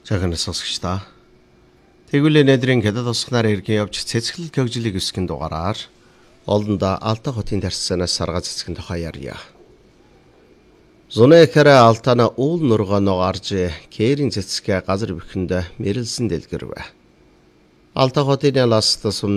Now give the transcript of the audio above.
Жаахан сонсогчдаа. Тэгвэл өнөөдрийн хятад усхнаар иргэн явж цэцгэлэл хөгжлийг өсгөн дугаараар олонда Алтай хотын тарьсанаас сарга цэцгэн тухай ярья. Зунэхэрэ алтана уул нургааноо гарж кэрийн цэцгээ газар бэхэнд мэрэлсэн дэлгэрвэ. Алтай хотын ласт